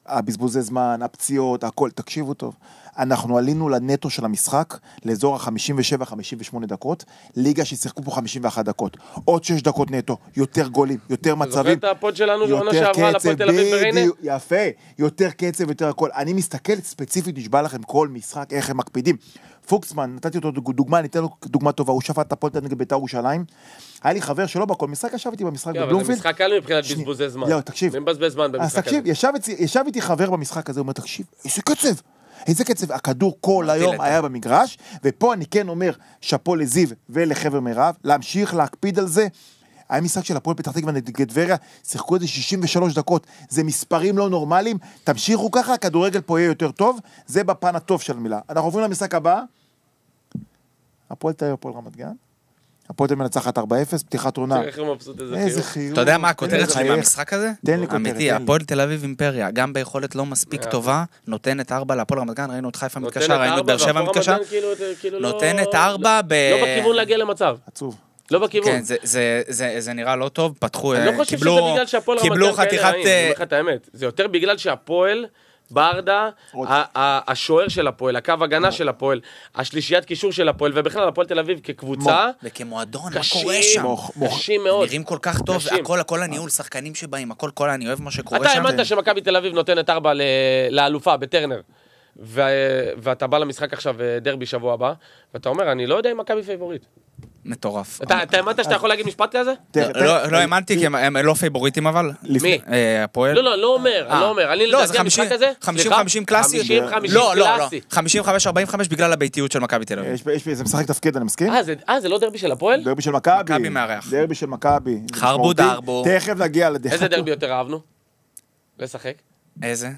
הבזבוזי זמן, הפציעות, הכל, תקשיבו טוב. אנחנו עלינו לנטו של המשחק, לאזור ה-57-58 דקות, ליגה ששיחקו פה 51 דקות. עוד 6 דקות נטו, יותר גולים, יותר מצבים. זוכר את הפוד שלנו, עונה שעברה לפועל תל אביב בריינה? יפה, יותר קצב, יותר הכל. אני מסתכל ספציפית, נשבע לכם כל משחק, איך הם מקפידים. פוקסמן, נתתי אותו דוגמה, ניתן לו דוגמה טובה, הוא שפט את הפועל נגד בית"ר ירושלים. היה לי חבר שלו בכל משחק, ישב איתי במשחק בבלומפילד. זה משחק קל מבחינת בזבוזי זמן. לא, תקשיב. מי מבזבז זמן במשחק הזה? ישב איתי חבר במשחק הזה, הוא אומר, תקשיב, איזה קצב, הכדור כל היום היה במגרש, ופה אני כן אומר, שפו לזיו ולחבר מירב, להמשיך להקפיד על זה. היה משחק של הפועל פתח תקווה נגד טבריה, שיחקו את זה 63 דקות, זה מספרים לא נורמליים, תמשיכו ככה, הכדורגל פה יהיה יותר טוב, זה בפן הטוב של המילה. אנחנו עוברים למשחק הבא, הפועל תל אביב, הפועל רמת גן, הפועל תל אביב מנצחת 4-0, פתיחת עונה. איזה חיוך. אתה יודע מה הכותרת שלי מהמשחק הזה? תן לי כותרת. אמיתי, הפועל תל אביב אימפריה, גם ביכולת לא מספיק טובה, נותנת 4 להפועל רמת גן, ראינו את חיפה מתקשר, ראינו את באר שבע מתקשר, נותנת 4 לא בכיוון להגיע למצב. עצוב. לא בכיוון. כן, זה נראה לא טוב, פתחו, אני לא חושב שזה בגלל שהפועל רמת גן כאלה רעים, אני אומר לך את האמת. זה יותר בגלל שהפועל ברדה, השוער של הפועל, הקו הגנה של הפועל, השלישיית קישור של הפועל, ובכלל הפועל תל אביב כקבוצה, וכמועדון, מה קורה שם? קשים מאוד. נראים כל כך טוב, הכל הניהול, שחקנים שבאים, הכל, אני אוהב מה שקורה אתה שם. האמנת שמכבי תל אביב נותנת 4 לאלופה בטרנר, ואתה בא למשחק עכשיו דרבי שבוע הבא, ואתה אומר, אני לא יודע אם מכבי פייבוריט. מטורף. אתה האמנת שאתה יכול להגיד משפט כזה? לא האמנתי, כי הם לא פייבוריטים אבל. מי? הפועל. לא אומר. אני לדעתי המשחק הזה? 50-50 קלאסי. 50-50 לא, קלאסי. 55-45 בגלל הביתיות של מכבי תל אביב. זה משחק תפקיד, אני מסכים? זה לא דרבי של הפועל? דרבי של מכבי. מכבי מארח. דרבי של מכבי. חרבו דרבו. תכף נגיע לדרך. איזה דרבי יותר אהבנו? לשחק? איזה?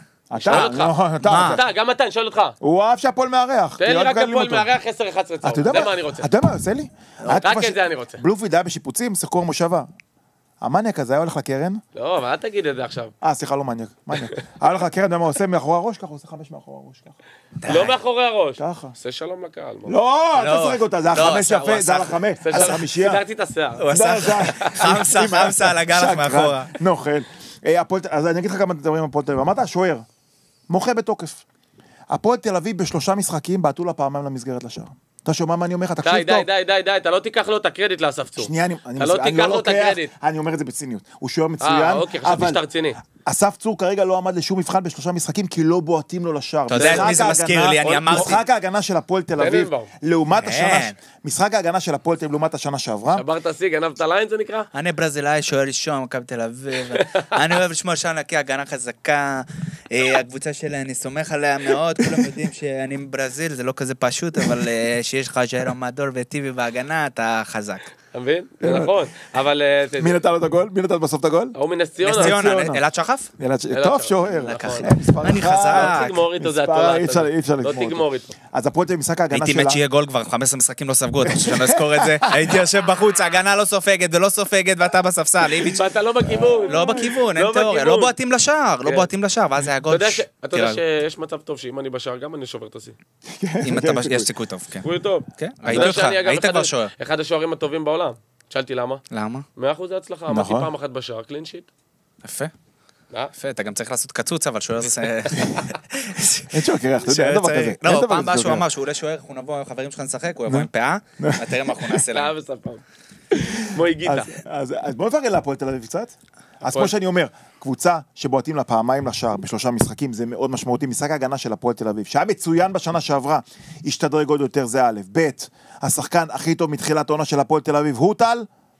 גם אתה, אני שואל אותך. הוא אהב שהפועל מארח. תן לי רק הפועל מארח 10-11 צהוב. זה מה אני רוצה. אתה יודע מה, עושה לי? רק את זה אני רוצה. בלומפילד היה בשיפוצים, שיחקו במושבה. המניאק הזה היה הולך לקרן. לא, אבל אל תגיד את זה עכשיו. סליחה, לא מניאק. היה הולך לקרן, ומה עושה מאחורי הראש? ככה, הוא עושה 5 מאחורי הראש. לא מאחורי הראש. ככה. עושה שלום לקהל. לא, אל תסרק אותה, זה ה5 יפה, זה על ה5. על החמישייה. סידרתי את השיער. הוא עשה חמסה על הגלח מאחורה. נוכל. אז אני אגיד לך כמה דברים הפועל תל אביב. אמרת, השוער, מוחה בתוקף. הפועל תל אביב ב3 משחקים בעטו לה פעמיים למסגרת לשער. אתה שומע מה אני אומר לך? תקשיב טוב. די, אתה לא תיקח לו את הקרדיט לאסף צור. שנייה, אתה לא תיקח לו את הקרדיט. אני אומר את זה בציניות. הוא שוער מצוין, אוקיי, חשבתי שאתה רציני. אסף צור כרגע לא עמד לשום מבחן ב3 משחקים, כי לא בועטים לו לשער. אתה יודע מי זה מזכיר לי, אני אמרתי. משחק ההגנה של הפועל תל אביב, לעומת השנה שעברה. שברת שיא, גנבת ליין זה נקרא? אני ברזילאי, שוער ראשון, מכבי תל אביב. אני אוהב לשמוע שם כי הגנה חזקה. הקבוצה שלי, אני סומך עליה מאוד, כולם יודעים שאני מברזיל, זה לא כזה פשוט, אבל שיש לך ז'יירו מדור וטיבי בהגנה, אתה חזק. אתה מבין? זה נכון, אבל... מי נתן לו את הגול? מי נתן בסוף את הגול? הוא מנס ציונה. נס ציונה, אלעד שחף? טוב, שוער. אני חזק. לא תגמור איתו, זה התולעת. אי אפשר לא תגמור איתו. אז הפועל תל אביב משחק ההגנה שלה... הייתי מת שיהיה גול כבר, 15 משחקים לא ספגו אותי, שאני לא אזכור את זה. הייתי יושב בחוץ, ההגנה לא סופגת ולא סופגת, ואתה בספסל. ואתה לא בכיוון. לא בכיוון, אין תיאוריה. לא בועטים לשער, ואז היה גול. אתה יודע שיש מצב טוב שאם אני בשער, גם אני שובר את השיא. אם אתה יש סיכוי טוב, כן. סיכוי טוב. ראיתי אותך, היית כבר שוער. אחד השוערים הטובים בעולם. שאלתי למה? למה? 100% הצלחה, אמרתי פעם אחת בשער, קלין שיט. יפה. יפה, אתה גם צריך לעשות קצוץ, אבל שוער זה... אין שוער קרח, אתה יודע, אין דבר כזה. לא, פעם באה שהוא אמר שהוא עולה שוער, אנחנו נבוא, חברים שלך נשחק, הוא יבוא עם פאה, ותראה מה אנחנו נעשה להם. כמו הגיטה. אז בוא נפרגן להפועל תל אביב קצת. אז כמו שאני אומר, קבוצה שבועטים לה פעמיים לשער ב3 משחקים, זה מאוד משמעותי. משחק ההגנה של הפועל תל אביב, שהיה מצוין בשנה שעברה, השתדרג עוד יותר, זה א', ב', השחקן הכי טוב מתחילת העונה של הפועל תל אביב, הוא טל.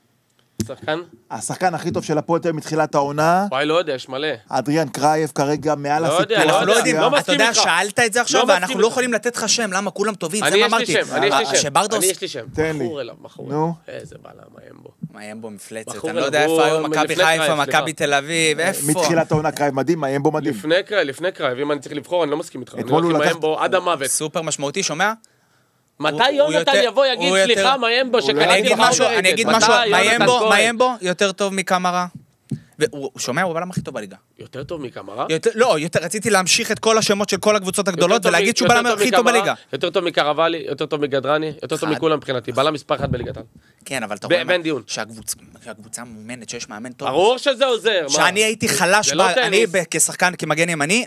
שחקן? השחקן הכי טוב של הפועל תל אביב מתחילת העונה. וואי, לא יודע, יש מלא. אדריאן קרייב כרגע מעל הסיפור. לא יודעים, אתה יודע, שאלת את זה עכשיו, ואנחנו לא יכולים לתת לך שם, למה כולם טובים, זה מה אמרתי. אני יש לי שם. תן לי. בחור אליו, בחור. איזה בעלה, מיימבו. מיימבו מפלצת, אני לא יודע איפה היו, מכבי חיפה, מכבי תל אביב, איפה? מתחילת העונה קרייב מדהים, מיימבו מדהים. לפני קרייב, אם אני צריך לבחור, אני לא מסכים איתך. אני הולך עם מיימבו עד המוות. סופר משמעותי, שומע? מתי יונתן יבוא יגיד סליחה מיימבו אני אגיד משהו, מיימבו יותר טוב מקמרה. הוא שומע, הוא הבלם הכי טוב בליגה. יותר טוב מקמרה? לא, רציתי להמשיך את כל השמות של כל הקבוצות הגדולות ולהגיד שהוא בלם הכי טוב בליגה. יותר טוב מקרבלי, יותר טוב מגדרני, יותר טוב מכולם מבחינתי. בלם מספר 1 בליגת העל. כן, אבל אתה רואה ואין דיון. שהקבוצה מומנת, שיש מאמן טוב. ברור שזה עוזר. שאני הייתי חלש, אני כשחקן, כמגן ימני,